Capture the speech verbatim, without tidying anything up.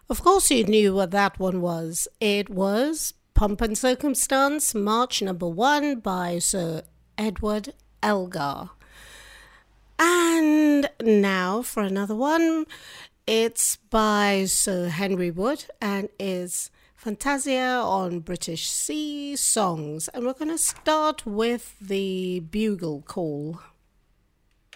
Of course, you knew what that one was. It was Pump and Circumstance, March number one by Sir Edward Elgar. And now for another one. It's by Sir Henry Wood and is Fantasia on British Sea Songs. And we're going to start with the Bugle Call.